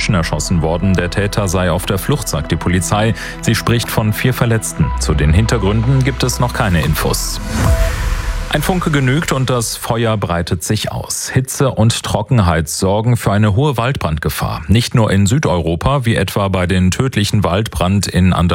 Menschen erschossen worden. Der Täter sei auf der Flucht, sagt die Polizei. Sie spricht von 4 Verletzten. Zu den Hintergründen gibt es noch keine Infos. Ein Funke genügt und das Feuer breitet sich aus. Hitze und Trockenheit sorgen für eine hohe Waldbrandgefahr. Nicht nur in Südeuropa, wie etwa bei den tödlichen Waldbrand in